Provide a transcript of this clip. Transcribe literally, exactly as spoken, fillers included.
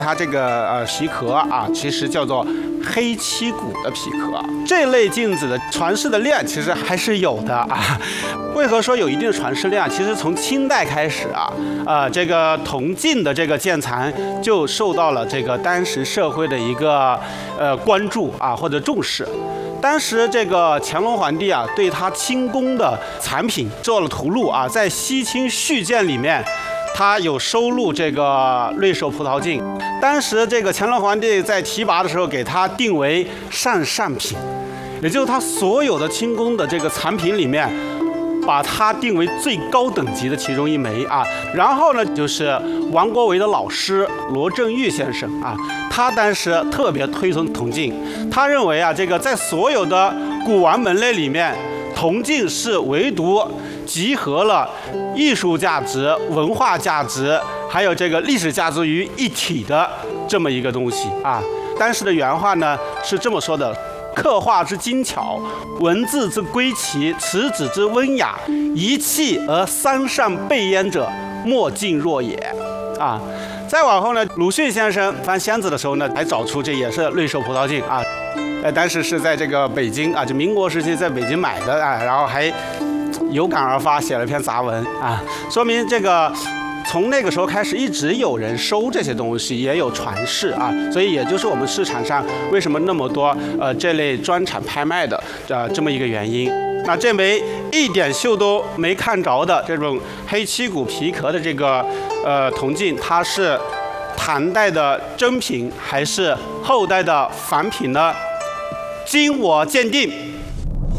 它这个呃皮壳啊，其实叫做黑漆骨的皮壳。这类镜子的传世的量其实还是有的啊。为何说有一定的传世量？其实从清代开始啊，呃，这个铜镜的这个鉴藏就受到了这个当时社会的一个呃关注啊或者重视。当时这个乾隆皇帝啊，对他清宫的藏品做了图录啊，在《西清续鉴》里面，他有收录这个瑞兽葡萄镜。当时这个乾隆皇帝在提拔的时候，给他定为上上品，也就是他所有的清宫的这个藏品里面，把它定为最高等级的其中一枚啊。然后呢，就是王国维的老师罗振玉先生啊，他当时特别推崇铜镜，他认为啊，这个在所有的古玩门类里面，铜镜是唯独集合了艺术价值、文化价值，还有这个历史价值于一体的这么一个东西啊。当时的原话呢是这么说的：刻画之精巧，文字之归奇，词旨之温雅，一气而三上备焉者，莫近若也。啊，再往后呢，鲁迅先生翻箱子的时候呢，还找出这也是瑞兽葡萄镜啊，呃，当时是在这个北京啊，就民国时期在北京买的啊，然后还有感而发写了篇杂文啊，说明这个。从那个时候开始，一直有人收这些东西，也有传世啊，所以也就是我们市场上为什么那么多呃这类专场拍卖的呃这么一个原因。那这枚一点锈都没看着的这种黑漆骨皮壳的这个呃铜镜，它是唐代的真品还是后代的仿品呢？经我鉴定。